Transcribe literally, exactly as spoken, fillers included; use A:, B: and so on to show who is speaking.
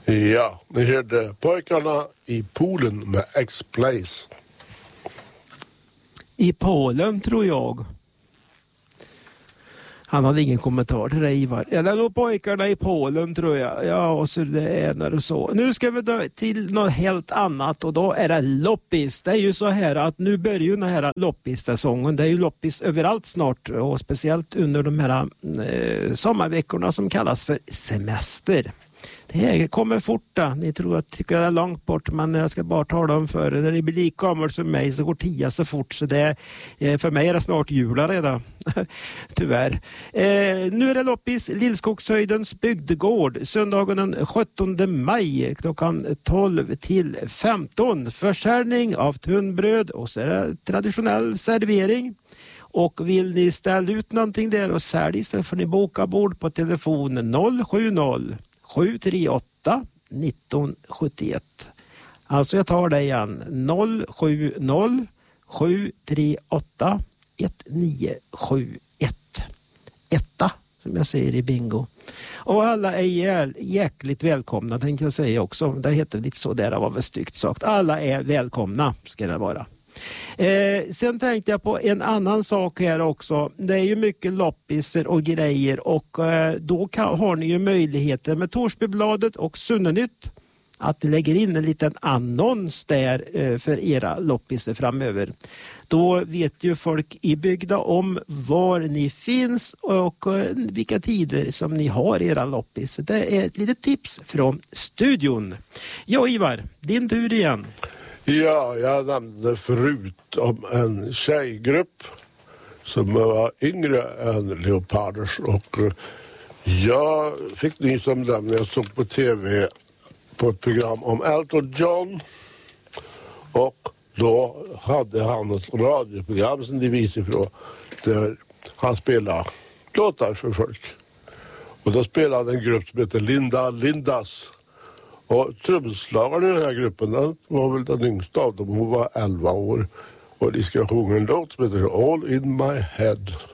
A: Ja, ni hörde Pojkarna i Polen med X-Place.
B: I Polen tror jag. Han hade ingen kommentar till det, Ivar. Ja, det är nog Pojkarna i Polen tror jag. Ja, och så det är när och så. Nu ska vi då till något helt annat och då är det loppis. Det är ju så här att nu börjar ju den här loppis-säsongen. Det är ju loppis överallt snart och speciellt under de här eh, sommarveckorna som kallas för semester. Det kommer fort då. Ni tror att det är långt bort, men jag ska bara tala om för er. När det blir lika gammalt som mig så går tio så fort. Så det är, för mig är det snart jula redan. Tyvärr. Eh, nu är det loppis Lillskogshöjdens bygdegård. Söndagen den sjuttonde maj klockan tolv till femton. Försäljning av tunnbröd och så är det traditionell servering. Och vill ni ställa ut någonting där och sälja så får ni boka bord på telefon noll sju noll sju tre åtta nitton sjuttioett. Alltså jag tar det igen. noll sju noll sju tre åtta ett nio sju ett. Etta, som jag säger i bingo. Och alla är jäl, jäkligt välkomna, tänkte jag säga också. Det heter lite så där, var väl styggt sagt. Alla är välkomna, ska det vara. Eh, sen tänkte jag på en annan sak här också. Det är ju mycket loppiser och grejer och eh, då kan, har ni ju möjligheter med Torsbybladet och Sunnenytt att lägga in en liten annons där eh, för era loppiser framöver. Då vet ju folk i bygda om var ni finns och eh, vilka tider som ni har era loppis. Det är ett litet tips från studion. Ja, Ivar, din tur igen.
A: Ja, jag nämnde förut om en tjejgrupp som var yngre än Leoparders och jag fick nys om den när jag såg på tv på ett program om Elton John och då hade han ett radioprogram som de visade ifrån där han spelade låtar för folk. Och då spelade en grupp som heter Linda Lindas. Och trumslagaren i den här gruppen, den var väl den yngsta av dem, hon var elva år. Och de ska sjunga en låt som heter All in my head.